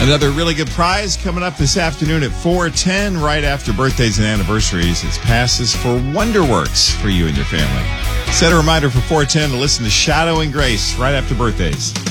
Another really good prize coming up this afternoon at 4:10, right after birthdays and anniversaries. It's passes for Wonderworks for you and your family. Set a reminder for 4:10 to listen to Shadow and Grace right after birthdays.